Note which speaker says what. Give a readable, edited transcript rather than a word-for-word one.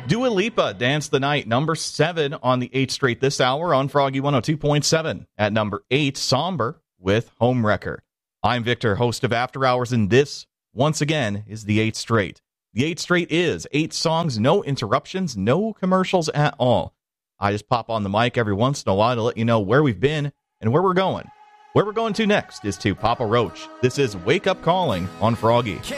Speaker 1: Dua Lipa, Dance the Night, number 7 on the 8th Straight this hour on Froggy 102.7. At number 8, Somber with Homewrecker. I'm Victor, host of After Hours, and this, once again, is the 8th Straight. The 8th Straight is 8 songs, no interruptions, no commercials at all. I just pop on the mic every once in a while to let you know where we've been and where we're going. Where we're going to next is to Papa Roach. This is Wake Up Calling on Froggy.